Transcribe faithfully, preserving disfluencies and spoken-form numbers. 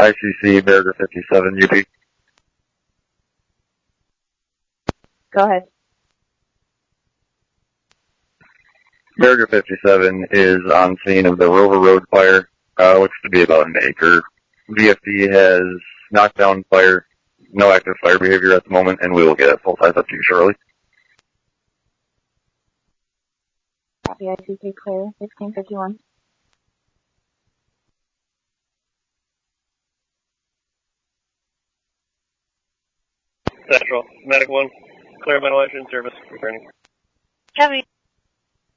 I C C, Barrier fifty-seven, U P. Go ahead. Barrier fifty-seven is on scene of the Rover Road fire, uh, looks to be about an acre. V F D has knocked down fire, no active fire behavior at the moment, and we will get full size up to you shortly. Copy, I C C clear, sixteen fifty-one. Central, Medic one, clear ventilation service, returning. Copy.